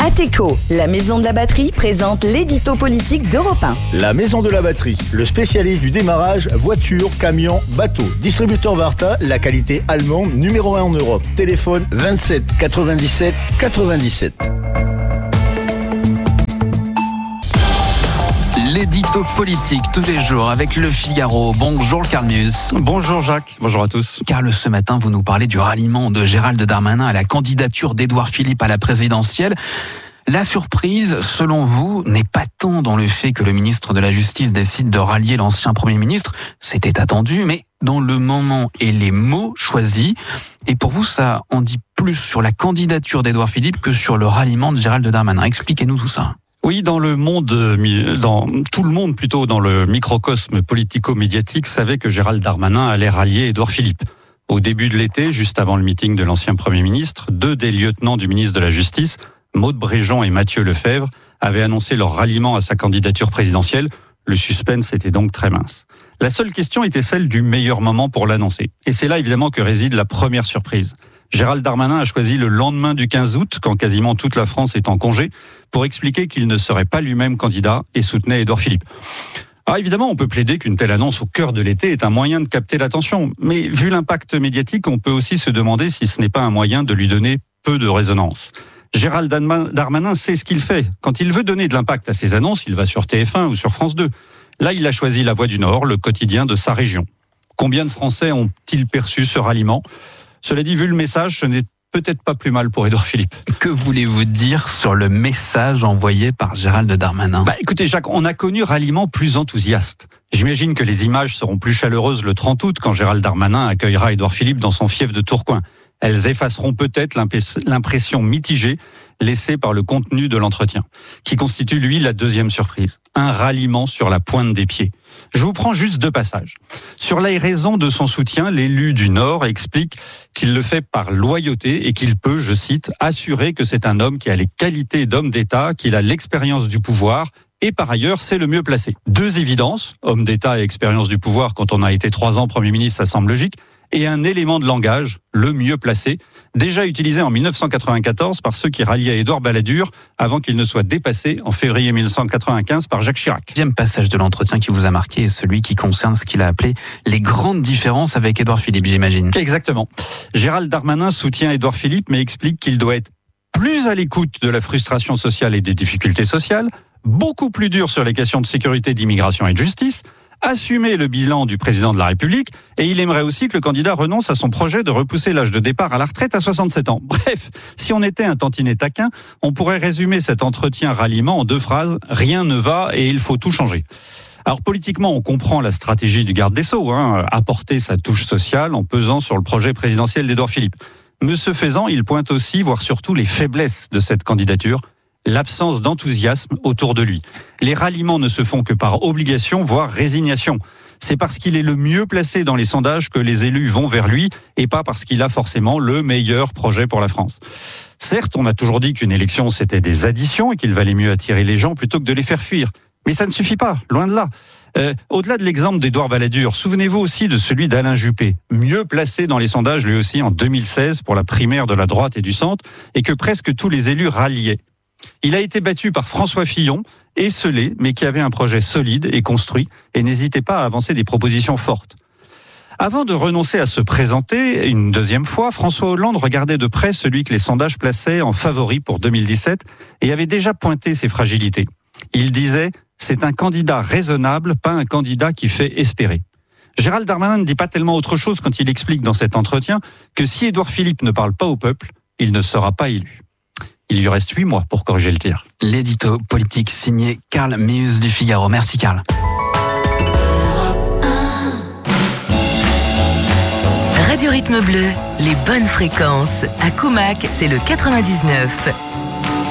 Ateco, la maison de la batterie, présente l'édito politique d'Europe 1. La maison de la batterie, le spécialiste du démarrage, voiture, camion, bateau. Distributeur Varta, la qualité allemande, numéro 1 en Europe. Téléphone 27 97 97. L'édito politique tous les jours avec Le Figaro. Bonjour Carl Meus. Bonjour Jacques, bonjour à tous. Carl, ce matin, vous nous parlez du ralliement de Gérald Darmanin à la candidature d'Édouard Philippe à la présidentielle. La surprise, selon vous, n'est pas tant dans le fait que le ministre de la Justice décide de rallier l'ancien Premier ministre, c'était attendu, mais dans le moment et les mots choisis. Et pour vous, ça en dit plus sur la candidature d'Édouard Philippe que sur le ralliement de Gérald Darmanin. Expliquez-nous tout ça. Oui, dans tout le monde plutôt, dans le microcosme politico-médiatique, savait que Gérald Darmanin allait rallier Édouard Philippe. Au début de l'été, juste avant le meeting de l'ancien Premier ministre, 2 des lieutenants du ministre de la Justice, Maud Bréjean et Mathieu Lefebvre, avaient annoncé leur ralliement à sa candidature présidentielle. Le suspense était donc très mince. La seule question était celle du meilleur moment pour l'annoncer. Et c'est là évidemment que réside la première surprise. Gérald Darmanin a choisi le lendemain du 15 août, quand quasiment toute la France est en congé, pour expliquer qu'il ne serait pas lui-même candidat et soutenait Édouard Philippe. Alors évidemment, on peut plaider qu'une telle annonce au cœur de l'été est un moyen de capter l'attention. Mais vu l'impact médiatique, on peut aussi se demander si ce n'est pas un moyen de lui donner peu de résonance. Gérald Darmanin sait ce qu'il fait. Quand il veut donner de l'impact à ses annonces, il va sur TF1 ou sur France 2. Là, il a choisi La Voix du Nord, le quotidien de sa région. Combien de Français ont-ils perçu ce ralliement ? Cela dit, vu le message, ce n'est peut-être pas plus mal pour Édouard Philippe. Que voulez-vous dire sur le message envoyé par Gérald Darmanin ? Écoutez Jacques, on a connu ralliement plus enthousiaste. J'imagine que les images seront plus chaleureuses le 30 août quand Gérald Darmanin accueillera Édouard Philippe dans son fief de Tourcoing. Elles effaceront peut-être l'impression mitigée laissée par le contenu de l'entretien, qui constitue, lui, la deuxième surprise. Un ralliement sur la pointe des pieds. Je vous prends juste 2 passages. Sur les raisons de son soutien, l'élu du Nord explique qu'il le fait par loyauté et qu'il peut, je cite, assurer que c'est un homme qui a les qualités d'homme d'État, qu'il a l'expérience du pouvoir et par ailleurs, c'est le mieux placé. 2 évidences, homme d'État et expérience du pouvoir quand on a été 3 ans Premier ministre, ça semble logique, et un élément de langage, le mieux placé, déjà utilisé en 1994 par ceux qui ralliaient Édouard Balladur avant qu'il ne soit dépassé en février 1995 par Jacques Chirac. Le deuxième passage de l'entretien qui vous a marqué est celui qui concerne ce qu'il a appelé les grandes différences avec Édouard Philippe, j'imagine. Exactement. Gérald Darmanin soutient Édouard Philippe mais explique qu'il doit être plus à l'écoute de la frustration sociale et des difficultés sociales, beaucoup plus dur sur les questions de sécurité, d'immigration et de justice, assumer le bilan du président de la République, et il aimerait aussi que le candidat renonce à son projet de repousser l'âge de départ à la retraite à 67 ans. Bref, si on était un tantinet taquin, on pourrait résumer cet entretien ralliement en 2 phrases, rien ne va et il faut tout changer. Alors politiquement, on comprend la stratégie du garde des Sceaux, apporter sa touche sociale en pesant sur le projet présidentiel d'Édouard Philippe. Mais ce faisant, il pointe aussi, voire surtout, les faiblesses de cette candidature, l'absence d'enthousiasme autour de lui. Les ralliements ne se font que par obligation, voire résignation. C'est parce qu'il est le mieux placé dans les sondages que les élus vont vers lui et pas parce qu'il a forcément le meilleur projet pour la France. Certes, on a toujours dit qu'une élection c'était des additions et qu'il valait mieux attirer les gens plutôt que de les faire fuir. Mais ça ne suffit pas, loin de là. Au-delà de l'exemple d'Édouard Balladur, souvenez-vous aussi de celui d'Alain Juppé, mieux placé dans les sondages lui aussi en 2016 pour la primaire de la droite et du centre et que presque tous les élus ralliaient. Il a été battu par François Fillon, esseulé, mais qui avait un projet solide et construit et n'hésitait pas à avancer des propositions fortes. Avant de renoncer à se présenter une 2e fois, François Hollande regardait de près celui que les sondages plaçaient en favori pour 2017 et avait déjà pointé ses fragilités. Il disait « C'est un candidat raisonnable, pas un candidat qui fait espérer ». Gérald Darmanin ne dit pas tellement autre chose quand il explique dans cet entretien que si Édouard Philippe ne parle pas au peuple, il ne sera pas élu. Il lui reste 8 mois pour corriger le tir. L'édito politique signé Carl Meus du Figaro. Merci Carl. Radio Rythme Bleu, les bonnes fréquences. À Comac, c'est le 99.